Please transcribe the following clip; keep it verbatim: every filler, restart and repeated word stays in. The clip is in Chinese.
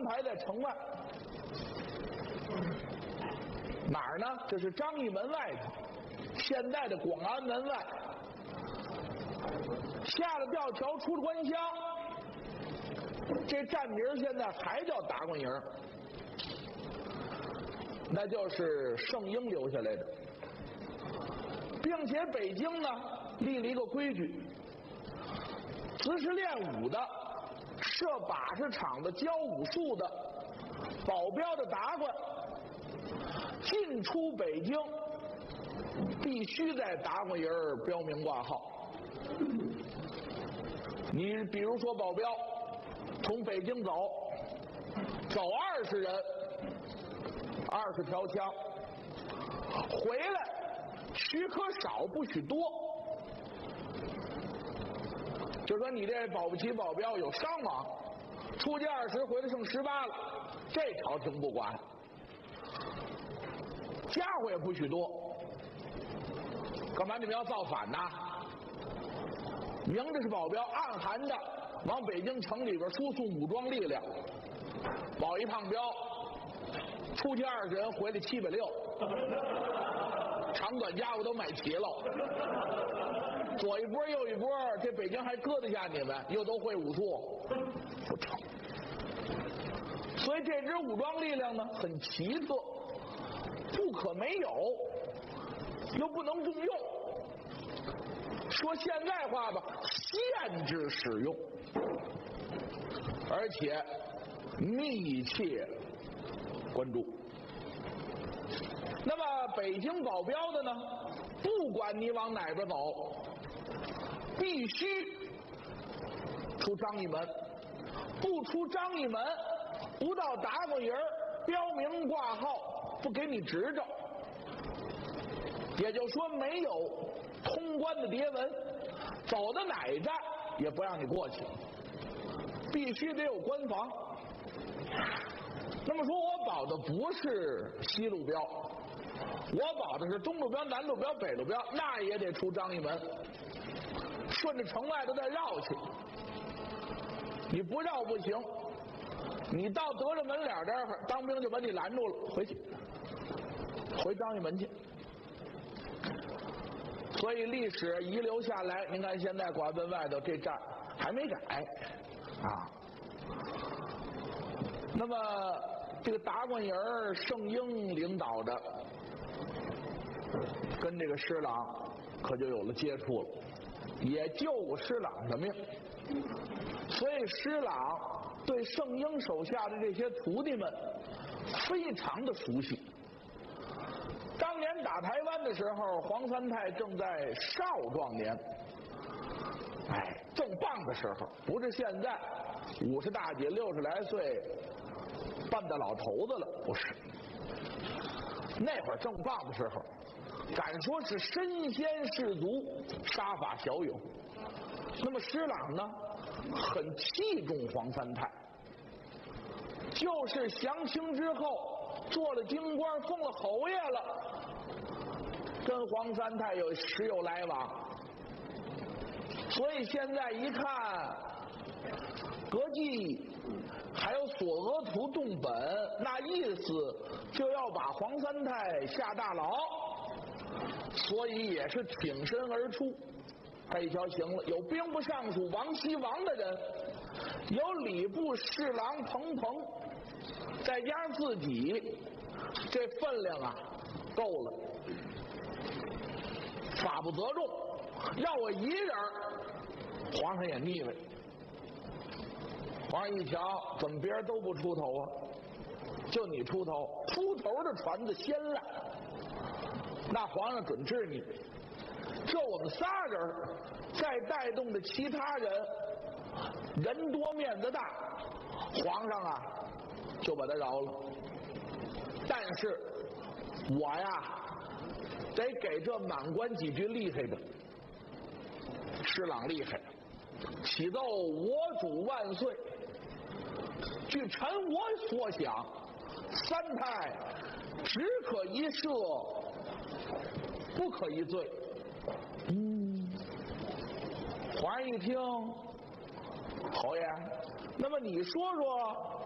排在城外。哪儿呢？这是张义门外头，现在的广安门外。下了吊桥出了关乡，这站名现在还叫达官营，那就是圣婴留下来的。并且北京呢立了一个规矩，只是练武的、设把式场的、教武术的、保镖的达官，进出北京必须在达官营标明挂号。你比如说保镖从北京走，走二十人，二十条枪，回来许可少不许多。就说你这保不齐保镖有伤亡，出去二十回来剩十八了，这朝廷不管，家伙也不许多。干嘛你们要造反呐？明着是保镖，暗含的往北京城里边输送武装力量，保一趟镖，出去二十人，回来七百六，长短家伙都买齐了，左一波右一波，这北京还搁得下你们？又都会武术，不成。所以这支武装力量呢很奇特，不可没有，又不能重用。说现在话吧，限制使用，而且密切关注。那么北京保镖的呢，不管你往哪边走，必须出张义门，不出张义门，不到达官营标明挂号，不给你执照。也就是说，没有通关的牒文，走到哪一站也不让你过去，必须得有关防。那么说我保的不是西路标，我保的是东路标、南路标、北路标，那也得出张义门，顺着城外头再绕去。你不绕不行，你到德胜门脸这儿，当兵就把你拦住了，回去，回张义门去。所以历史遗留下来，您看现在广安门外头这站还没改啊。那么这个达官营圣婴领导的，跟这个施琅可就有了接触了，也救过施琅的命。所以施琅对圣婴手下的这些徒弟们非常的熟悉。当年打台湾的时候，黄三太正在少壮年，哎，正棒的时候，不是现在五十大几、六十来岁半大老头子了，不是。那会儿正棒的时候，敢说是身先士卒，杀伐骁勇。那么施琅呢，很器重黄三太，就是降清之后做了京官，封了侯爷了，跟黄三太有时有来往。所以现在一看格济还有索额图动本，那意思就要把黄三太下大牢，所以也是挺身而出。他一瞧，行了，有兵部尚书王熙王的人，有礼部侍郎彭彭，再加上自己，这分量啊够了。法不责众，要我一人，皇上也腻歪。皇上一瞧，怎么别人都不出头啊？就你出头，出头的船子先烂，那皇上准治你。就我们仨人，再带动的其他人，人多面子大，皇上啊就把他饶了。但是我呀得给这满官几句厉害的。施琅厉害，启奏我主万岁，据臣我所想，三太只可一赦，不可一罪。嗯，皇上一听，侯爷，那么你说说